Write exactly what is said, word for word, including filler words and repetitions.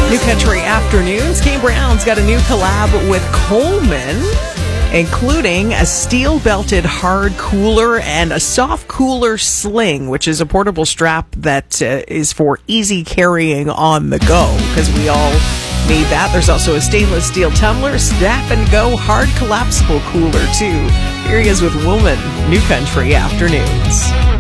New Country Afternoons. Kane Brown's got a new collab with Coleman, including a steel-belted hard cooler and a soft cooler sling, which is a portable strap that uh, is for easy carrying on the go, because we all need that. There's also a stainless steel tumbler, snap and go hard collapsible cooler, too. Here he is with Woman, New Country Afternoons.